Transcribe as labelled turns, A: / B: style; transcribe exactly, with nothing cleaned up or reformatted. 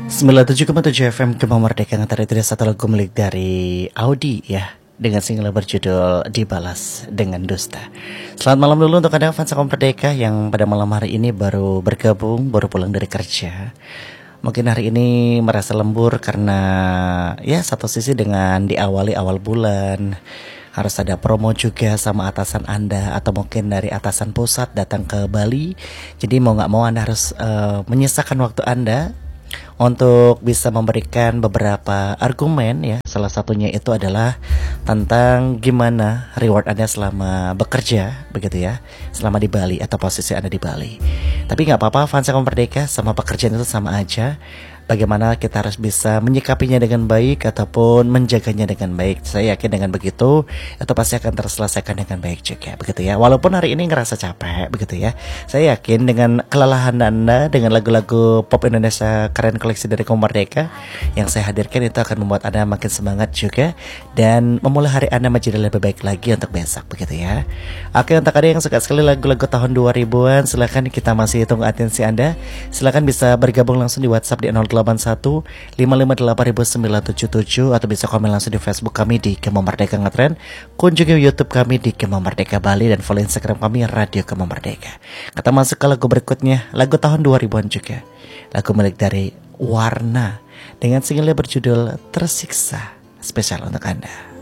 A: sembilan puluh tujuh koma tujuh F M Gema Merdeka Ngetari itu satu lagu milik dari Audi ya, dengan single berjudul Dibalas dengan Dusta. Selamat malam dulu untuk Anda fans Gema Merdeka yang pada malam hari ini baru bergabung, baru pulang dari kerja. Mungkin hari ini merasa lembur karena ya satu sisi dengan diawali awal bulan, harus ada promo juga sama atasan Anda atau mungkin dari atasan pusat datang ke Bali. Jadi mau gak mau Anda harus uh, menyisakan waktu Anda untuk bisa memberikan beberapa argumen ya. Salah satunya itu adalah tentang gimana reward Anda selama bekerja, begitu ya, selama di Bali atau posisi Anda di Bali. Tapi gak apa-apa, fans Gema Merdeka, sama pekerjaan itu sama aja. Bagaimana kita harus bisa menyikapinya dengan baik ataupun menjaganya dengan baik. Saya yakin dengan begitu itu pasti akan terselesaikan dengan baik juga, begitu ya. Walaupun hari ini ngerasa capek, begitu ya. Saya yakin dengan kelelahan Anda dengan lagu-lagu pop Indonesia keren koleksi dari Gema Merdeka yang saya hadirkan itu akan membuat Anda makin semangat juga dan memulai hari Anda menjadi lebih baik lagi untuk besok, begitu ya. Oke, untuk Anda yang suka sekali lagu-lagu tahun dua ribuan, silakan, kita masih tunggu atensi Anda. Silakan bisa bergabung langsung di WhatsApp di nol delapan satu lima lima delapan sembilan tujuh tujuh atau bisa komen langsung di Facebook kami di Gema Merdeka Ngetren, kunjungi YouTube kami di Gema Merdeka Bali, dan follow Instagram kami Radio Gema Merdeka. Kita masuk ke lagu berikutnya, lagu tahun dua ribuan juga, lagu milik dari Warna dengan single berjudul Tersiksa, spesial untuk Anda.